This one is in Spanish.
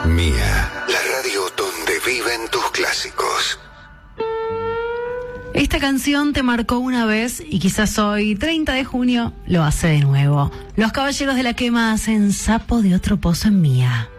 Mía, la radio donde viven tus clásicos. Esta canción te marcó una vez y quizás hoy, 30 de junio, lo hace de nuevo. Los Caballeros de la Quema hacen Sapo de otro pozo en Mía.